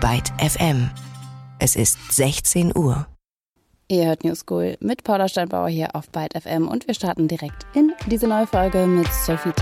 Byte FM. Es ist 16 Uhr. Ihr hört New School mit Paula Steinbauer hier auf Byte FM und wir starten direkt in diese neue Folge mit Sophie